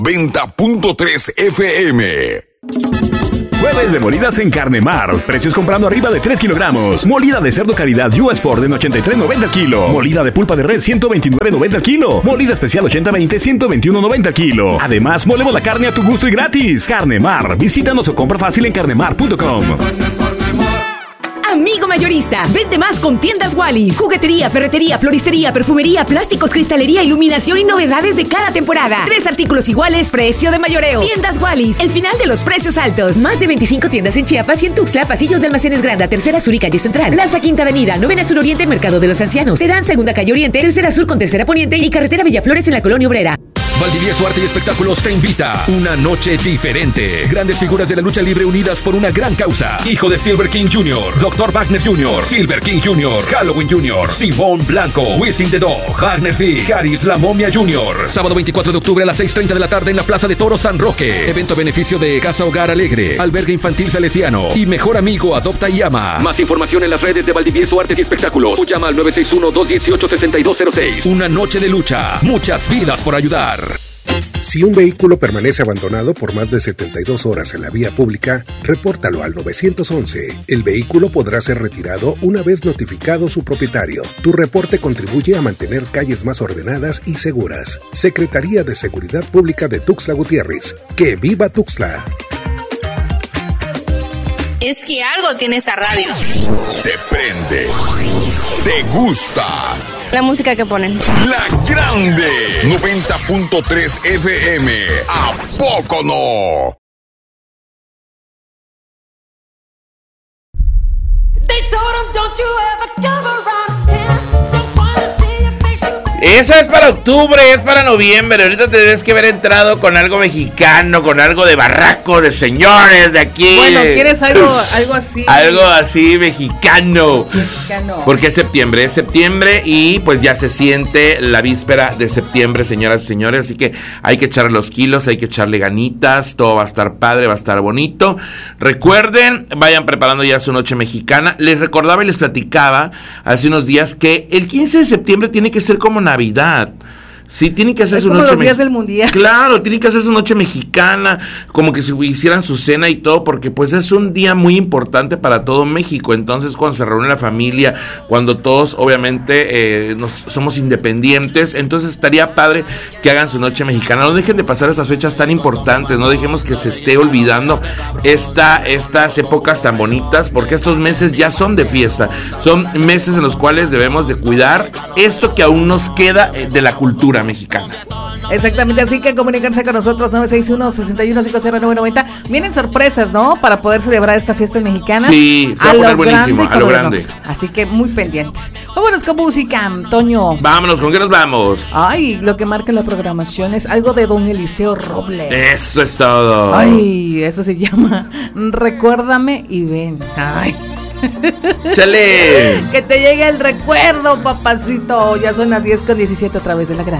90.3 FM. Jueves de molidas en Carnemar. Precios comprando arriba de 3 kilogramos. Molida de cerdo calidad US Sport en 83.90 el kilo. Molida de pulpa de res 129.90 el kilo. Molida especial 80-20 121.90 el kilo. Además, molemos la carne a tu gusto y gratis. Carnemar. Visítanos o compra fácil en carnemar.com. Amigo mayorista, vende más con Tiendas Wallis. Juguetería, ferretería, floristería, perfumería, plásticos, cristalería, iluminación y novedades de cada temporada. 3 artículos iguales, precio de mayoreo. Tiendas Wallis, el final de los precios altos. Más de 25 tiendas en Chiapas y en Tuxtla, pasillos de Almacenes Granda, Tercera Sur y Calle Central. Plaza Quinta Avenida, Novena Sur Oriente, Mercado de los Ancianos. Terán, Segunda Calle Oriente, Tercera Sur con Tercera Poniente y Carretera Villaflores en la Colonia Obrera. Valdivieso Arte y Espectáculos te invita. Una noche diferente. Grandes figuras de la lucha libre unidas por una gran causa. Hijo de Silver King Jr., Dr. Wagner Jr., Silver King Jr., Halloween Jr., Simón Blanco, Wisin the Dog, Wagner Fig, Haris La Momia Jr. Sábado 24 de octubre a las 6:30 de la tarde en la Plaza de Toros San Roque. Evento a beneficio de Casa Hogar Alegre, Albergue Infantil Salesiano y Mejor Amigo Adopta y Ama. Más información en las redes de Valdivieso Artes y Espectáculos o llama al 961-218-6206. Una noche de lucha. Muchas vidas por ayudar. Si un vehículo permanece abandonado por más de 72 horas en la vía pública, repórtalo al 911. El vehículo podrá ser retirado una vez notificado su propietario. Tu reporte contribuye a mantener calles más ordenadas y seguras. Secretaría de Seguridad Pública de Tuxtla Gutiérrez. ¡Que viva Tuxtla! Es que algo tiene esa radio. Te prende. Te gusta. La música que ponen. La Grande. 90.3 FM. ¿A poco no? Eso es para octubre, es para noviembre. Ahorita tendrías que haber entrado con algo mexicano, con algo de barraco, de señores de aquí. Bueno, ¿quieres algo así? Algo así mexicano. Porque es septiembre y pues ya se siente la víspera de septiembre, señoras y señores. Así que hay que echarle los kilos, hay que echarle ganitas. Todo va a estar padre, va a estar bonito. Recuerden, vayan preparando ya su noche mexicana. Les recordaba y les platicaba hace unos días que el 15 de septiembre tiene que ser como Navidad. Sí, tiene que hacer es su como noche. Los días del mundial. Claro, tiene que hacer su noche mexicana, como que si hicieran su cena y todo, porque pues es un día muy importante para todo México. Entonces, cuando se reúne la familia, cuando todos, obviamente, somos independientes, entonces estaría padre que hagan su noche mexicana. No dejen de pasar esas fechas tan importantes, no dejemos que se esté olvidando estas épocas tan bonitas, porque estos meses ya son de fiesta, son meses en los cuales debemos de cuidar esto que aún nos queda de la cultura mexicana. Exactamente, así que comunicarse con nosotros 961-6150-990. Vienen sorpresas, ¿no? Para poder celebrar esta fiesta mexicana. Sí, se va a poner buenísimo, a lo grande. Así que muy pendientes. Vámonos con música, Antonio. Vámonos, ¿con qué nos vamos? Ay, lo que marca la programación es algo de Don Eliseo Robles. Eso es todo. Ay, eso se llama Recuérdame y ven. Ay. ¡Chale! Que te llegue el recuerdo, papacito. Ya son las 10:17 a través de la Gran.